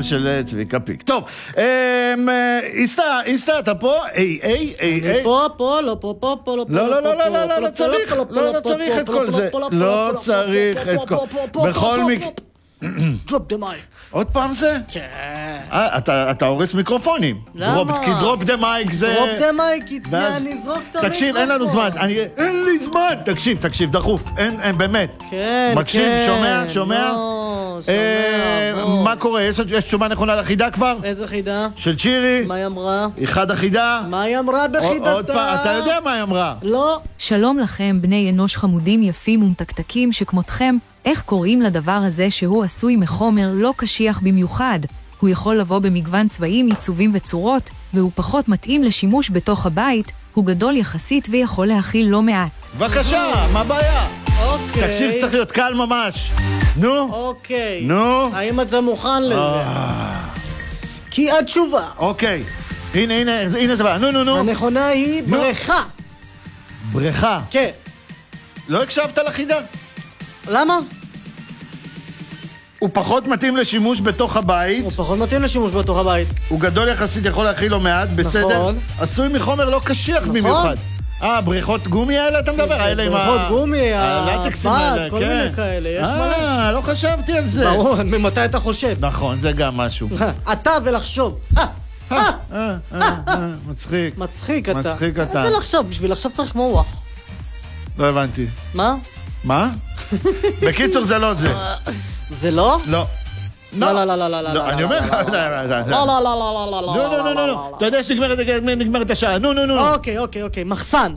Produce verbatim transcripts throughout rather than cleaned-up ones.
של צביקה פיק. טוב, איסטה, איסטה, אתה פה? איי, איי, איי, איי. אני פה, פה, לא פה, פה, פה, לא פה, לא, לא, לא, לא, לא, לא צריך, לא, לא צריך את כל זה. לא צריך את כל... בכל מקרה... דרופ דה מייק. עוד פעם זה? כן. אתה הורס מיקרופונים. למה? כי דרופ דה מייק זה... דרופ דה מייק, יציאה, נזרוק את המיקרופון. תקשיב, אין לנו זמן. אין לי זמן. תקשיב, תקשיב, דחוף. אין, באמת. כן, כן. מקשיב, שומע, שומע? לא, שומע, בוא. מה קורה? יש תשובה נכונה לחידה כבר? איזה חידה? של צ'ירי? מה היא אמרה? אחד החידה? מה היא אמרה בחידתה? עוד פעם, אתה יודע מה היא אמרה? לא. שלום לכם, בני אנוש חמודים יפים ומתקתקים שכמותכם, איך קוראים לדבר הזה שהוא עשוי מחומר לא קשיח במיוחד? הוא יכול לבוא במגוון צבעים, עיצובים וצורות, והוא פחות מתאים לשימוש בתוך הבית, הוא גדול יחסית ויכול להכיל לא מעט. בבקשה, מה הבעיה? אוקיי. תקשיב, צריך להיות קל ממש. נו? אוקיי. נו? האם אתה מוכן לזה? כי התשובה. אוקיי. הנה, הנה, הנה זה בא. נו, נו, נו. הנכונה היא בריכה. בריכה? כן. לא הקשבת לחידה? למה? הוא פחות מתאים לשימוש בתוך הבית. הוא פחות מתאים לשימוש בתוך הבית. הוא גדול יחסית, יכול להכיל לא מעט, בסדר? נכון. עשוי מחומר לא קשיח נכון. במיוחד. אה, בריכות גומי האלה אתה מדבר? האלה עם ה... בריכות גומי, הלטקסים הבד, האלה, כל כן. מיני כאלה, יש מלא. אה, לא חשבתי על זה. ברור, ממתי אתה חושב? נכון, זה גם משהו. אתה ולחשוב. אה, אה, אה, מצחיק. מצחיק אתה. מצחיק אתה. איזה לחשוב? בשביל לחשוב צריך מוח. לא הבנתי. מה? מה? בקיצור זה לא זה. זה לא? לא. לא, לא, לא, לא, לא, לא. אני אומר לך. לא, לא, לא, לא, לא, לא. נו, נו, נו, נו. אתה יודע שנגמרת השעה. נו, נו, נו. אוקיי, אוקיי, אוקיי. מחסן.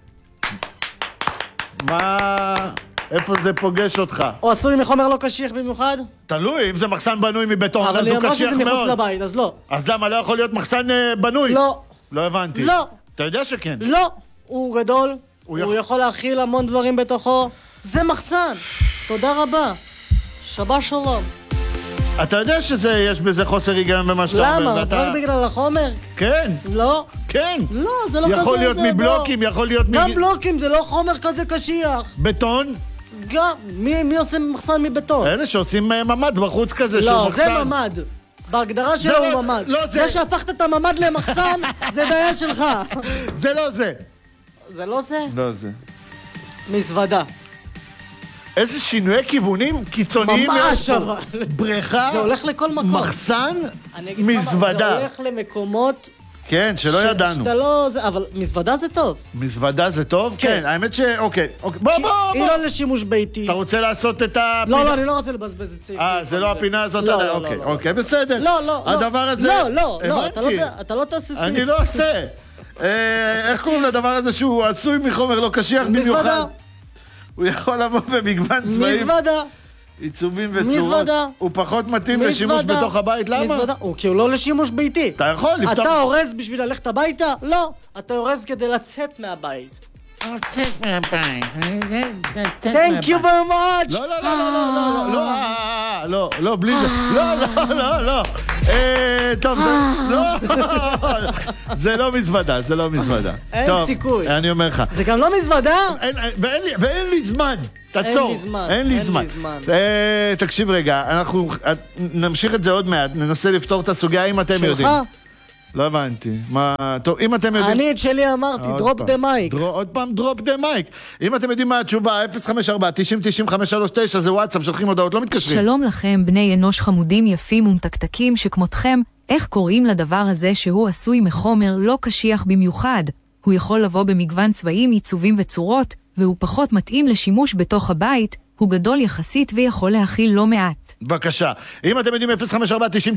מה... איפה זה פוגש אותך? או עשוי מחומר לא קשיח במיוחד? תלוי, אם זה מחסן בנוי מבטון, אבל אז היא הוא אמרה קשיח שזה מחוץ מאוד. לבית, אז לא. אז למה לא יכול להיות מחסן בנוי? לא. לא הבנתי. לא. אתה יודע שכן. לא. הוא גדול, הוא הוא יכ- יכול להכיל המון דברים בתוכו. זה מחסן. תודה רבה. שבת שלום. אתה יודע שיש בזה חוסר היגיון במה שאתה אומר. למה? ואתה- רק בגלל החומר? כן, לא. כן. לא, זה לא כזה... יכול להיות זה מבלוקים, לא. יכול להיות... גם מ- בלוקים, זה לא חומר כזה קשיח. בטון, גם, מי, מי עושה מחסן מבטון? אלה שעושים אה, ממד בחוץ כזה של לא, מחסן. זה ממד. בהגדרה שלו לא- הוא ממד. לא, זה- זה שהפכת את הממד למחסן, זה בעיה שלך. זה לא זה. זה לא זה? לא זה. מזוודה. איזה שינויי כיוונים קיצוניים ממש מאוד פה. אבל. בריכה, זה הולך לכל מקום. מחסן, אני אגיד לך מה, מזוודה. זה הולך למקומות... כן, שלא ש- ידענו. שאתה לא... זה- אבל מזוודה זה טוב. מזוודה זה טוב? כן. כן, האמת ש... אוקיי, אוקיי. בוא, כי בוא, היא בוא. לא לשימוש ביתי. אתה רוצה לעשות את הפינה? לא, לא, אני לא רוצה לבזבז את סעיף. אה, סעיף זה על לא הפינה הזאת? לא, עליה? לא, אוקיי, לא, אוקיי, בסדר. לא, לא, לא. הדבר הזה... לא, לא, לא, אתה לא הבנתי. ת- אתה לא תעשה סעיף. אני לא עושה. אה, איך קוראים לדבר הזה שהוא עשוי מחומר לא קשיח במיוחד? מזוודה. הוא יכול לבוא במגוון צבעים, מזוודה. עיצובים וצורות. מזוודה. הוא פחות מתאים לשימוש מזוודה. בתוך הבית, למה? מזוודה. הוא כי הוא לא לשימוש ביתי. אתה יכול לפתוח... אתה אורז בשביל ללכת הביתה? לא. אתה אורז כדי לצאת מהבית. Thank you very much. לא, לא, לא, לא, לא, לא, אה, אה, לא, לא, בלי זה, לא, לא, לא, לא, אה, טוב, זה, לא, זה לא מזוודה, זה לא מזוודה. אין טוב, סיכוי. אני אומר לך. זה גם לא מזוודה? אין- ואין לי- ואין לי זמן, תעצור. לי זמן, אין לי אין זמן. לי זמן. אה, תקשיב רגע, אנחנו אה, נמשיך את זה עוד מעט, ננסה לפתור את הסוגיה, אם אתם יודעים. שלך? לא הבנתי. מה, טוב, אם אתם יודעים... אני את שלי אמרתי, עוד דרופ פעם. דה מייק. דרו- עוד פעם דרופ דה מייק. אם אתם יודעים מה התשובה, אפס חמש ארבע תשעים תשעים חמש שלוש תשע זה וואטסאפ, שולחים הודעות, לא מתקשרים. שלום לכם, בני אנוש חמודים יפים ומתקתקים שכמותכם, איך קוראים לדבר הזה שהוא עשוי מחומר לא קשיח במיוחד? הוא יכול לבוא במגוון צבעים, עיצובים וצורות, והוא פחות מתאים לשימוש בתוך הבית, הוא גדול יחסית ויכול להכיל לא מעט. בבקשה. אם אתם יודעים אפס חמש ארבע תשעים